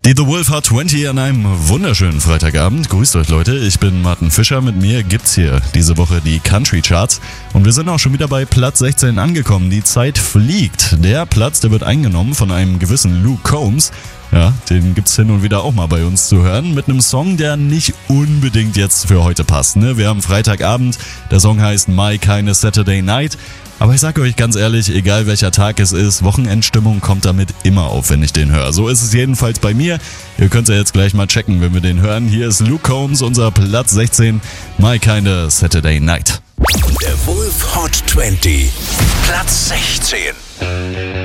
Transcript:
Die The Wolf Hot 20 an einem wunderschönen Freitagabend. Grüßt euch Leute, ich bin Martin Fischer. Mit mir gibt's hier diese Woche die Country Charts. Und wir sind auch schon wieder bei Platz 16 angekommen. Die Zeit fliegt. Der Platz, der wird eingenommen von einem gewissen Luke Combs. Ja, den gibt's hin und wieder auch mal bei uns zu hören. Mit einem Song, der nicht unbedingt jetzt für heute passt. Ne? Wir haben Freitagabend. Der Song heißt My Kind of Saturday Night. Aber ich sag euch ganz ehrlich, egal welcher Tag es ist, Wochenendstimmung kommt damit immer auf, wenn ich den höre. So ist es jedenfalls bei mir. Ihr könnt ja jetzt gleich mal checken, wenn wir den hören. Hier ist Luke Combs, unser Platz 16, My Kind of Saturday Night. Der Wolf Hot 20, Platz 16.